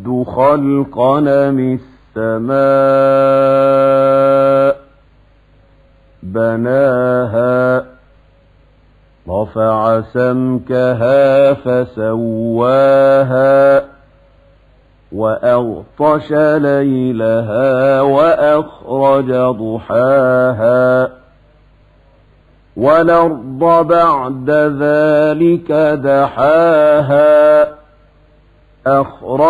خلقنا من السماء بناها رفع سمكها فسواها وأغطش ليلها وأخرج ضحاها والأرض بعد ذلك دحاها